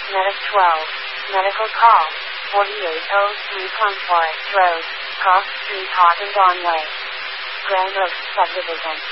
Medic 12. Medical call. 4803 Plum Forest Road, Cross Street, Hawthorne Way. Grand Oaks Subdivision.